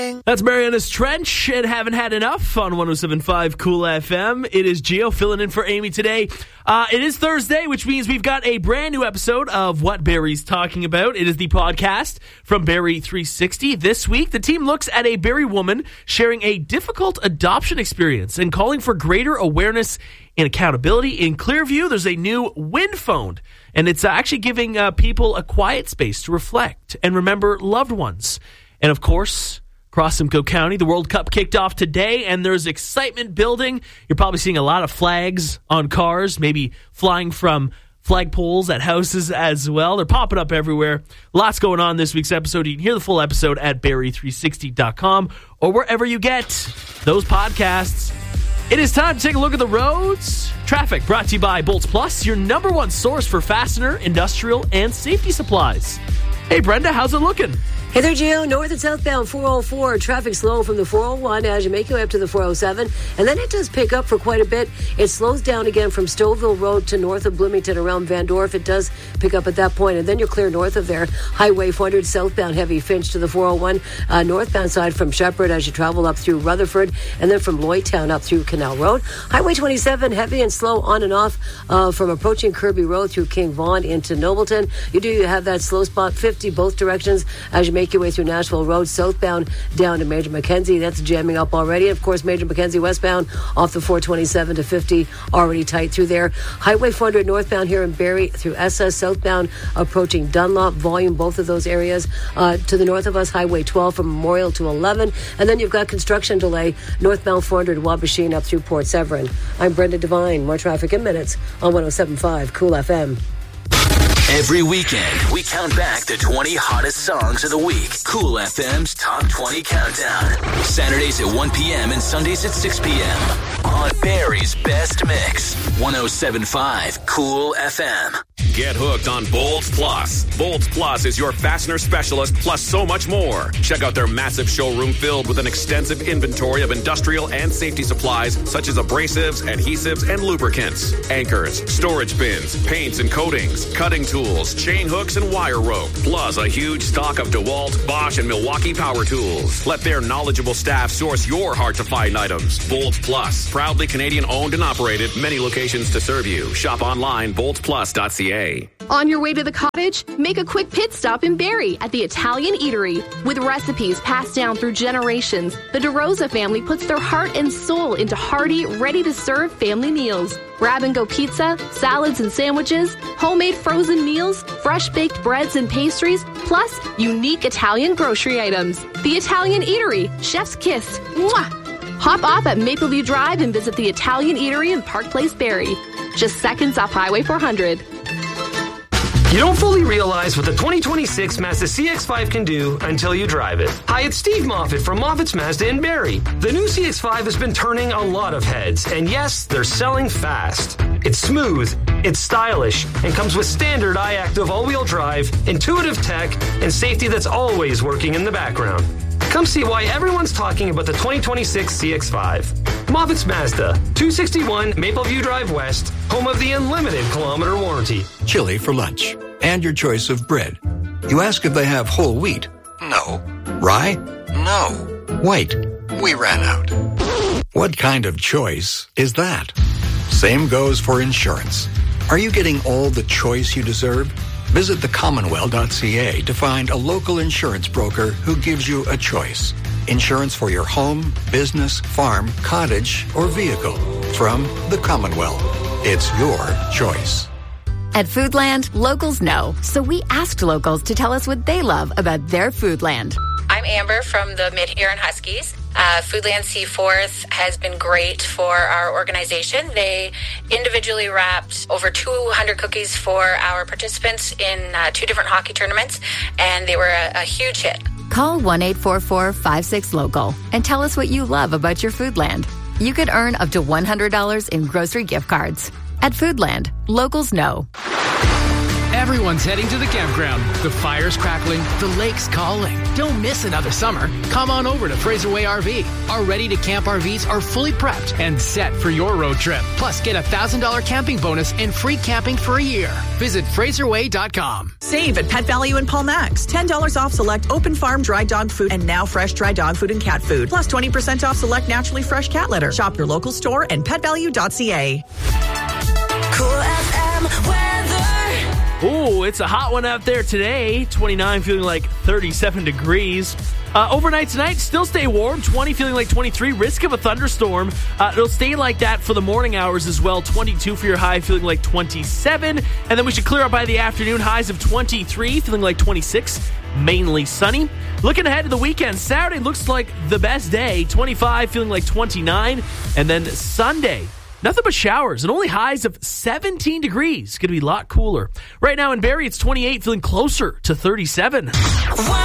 That's Mariana's Trench and Haven't Had Enough on 107.5 Cool FM. It is Gio filling in for Amy today. It is Thursday, which means we've got a brand new episode of What Barry's Talking About. It is the podcast from Barry 360. This week, the team looks at a Barry woman sharing a difficult adoption experience and calling for greater awareness and accountability. In Clearview, there's a new wind phone, and it's actually giving people a quiet space to reflect and remember loved ones. And of course, across Simcoe County, the World Cup kicked off today, and there's excitement building. You're probably seeing a lot of flags on cars, maybe flying from flagpoles at houses as well. They're popping up everywhere. Lots going on this week's episode. You can hear the full episode at barry360.com or wherever you get those podcasts. It is time to take a look at the roads. Traffic brought to you by Bolts Plus, your number one source for fastener, industrial, and safety supplies. Hey, Brenda, how's it looking? Hey there, Gio. North and southbound 404. Traffic slow from the 401 as you make your way up to the 407. And then it does pick up for quite a bit. It slows down again from Stouffville Road to north of Bloomington around Van Dorf. It does pick up at that point. And then you're clear north of there. Highway 400 southbound heavy Finch to the 401. Northbound side from Shepherd as you travel up through Rutherford. And then from Lloydtown up through Canal Road. Highway 27 heavy and slow on and off from approaching Kirby Road through King Vaughan into Nobleton. You have that slow spot 50 both directions as you make your way through Nashville Road southbound down to Major Mackenzie. That's jamming up already. Of course, Major Mackenzie westbound off the 427 to 50 already tight through there. Highway 400 northbound here in Barrie through SS southbound approaching Dunlop. Volume both of those areas. To the north of us, Highway 12 from Memorial to 11. And then you've got construction delay northbound 400 Wabashine up through Port Severn. I'm Brenda Devine. More traffic in minutes on 107.5 Cool FM. Every weekend, we count back the 20 hottest songs of the week. Cool FM's Top 20 Countdown. Saturdays at 1 p.m. and Sundays at 6 p.m. on Barry's Best Mix. 107.5 Cool FM. Get hooked on Bolts Plus. Bolts Plus is your fastener specialist plus so much more. Check out their massive showroom filled with an extensive inventory of industrial and safety supplies such as abrasives, adhesives, and lubricants, anchors, storage bins, paints and coatings, cutting tools, chain hooks, and wire rope, plus a huge stock of DeWalt, Bosch, and Milwaukee power tools. Let their knowledgeable staff source your hard-to-find items. Bolts Plus, proudly Canadian-owned and operated, many locations to serve you. Shop online, boltsplus.ca. On your way to the cottage, make a quick pit stop in Barrie at the Italian Eatery. With recipes passed down through generations, the DeRosa family puts their heart and soul into hearty, ready-to-serve family meals. Grab-and-go pizza, salads and sandwiches, homemade frozen meals, fresh-baked breads and pastries, plus unique Italian grocery items. The Italian Eatery, Chef's Kiss. Mwah! Hop off at Mapleview Drive and visit the Italian Eatery in Park Place, Barrie. Just seconds off Highway 400. You don't fully realize what the 2026 Mazda CX-5 can do until you drive it. Hi, it's Steve Moffitt from Moffitt's Mazda in Barrie. The new CX-5 has been turning a lot of heads, and yes, they're selling fast. It's smooth, it's stylish, and comes with standard iActive all-wheel drive, intuitive tech, and safety that's always working in the background. Come see why everyone's talking about the 2026 CX-5. Moffitt's Mazda, 261 Mapleview Drive West, home of the unlimited kilometer warranty. Chili for lunch, and your choice of bread. You ask if they have whole wheat. No. Rye? No. White? We ran out. What kind of choice is that? Same goes for insurance. Are you getting all the choice you deserve? Visit thecommonwealth.ca to find a local insurance broker who gives you a choice. Insurance for your home, business, farm, cottage, or vehicle. From the Commonwealth. It's your choice. At Foodland, locals know. So we asked locals to tell us what they love about their Foodland. I'm Amber from the Mid-Huron Huskies. Foodland Seaforth has been great for our organization. They individually wrapped over 200 cookies for our participants in 2 different hockey tournaments, and they were a huge hit. Call 1-844-56-LOCAL and tell us what you love about your Foodland. You could earn up to $100 in grocery gift cards. At Foodland, locals know. Everyone's heading to the campground. The fire's crackling, the lake's calling. Don't miss another summer. Come on over to Fraserway RV. Our ready-to-camp RVs are fully prepped and set for your road trip. Plus, get a $1,000 camping bonus and free camping for a year. Visit FraserWay.com. Save at Pet Value in Paul Max. $10 off select open farm dry dog food and now fresh dry dog food and cat food. Plus 20% off select naturally fresh cat litter. Shop your local store and petvalue.ca. Cool FM weather. Ooh, it's a hot one out there today. 29, feeling like 37 degrees. Overnight tonight, still stay warm. 20, feeling like 23. Risk of a thunderstorm. It'll stay like that for the morning hours as well. 22 for your high, feeling like 27. And then we should clear up by the afternoon. Highs of 23, feeling like 26. Mainly sunny. Looking ahead to the weekend, Saturday looks like the best day. 25, feeling like 29. And then Sunday, nothing but showers and only highs of 17 degrees. Going to be a lot cooler. Right now in Barrie, it's 28, feeling closer to 37.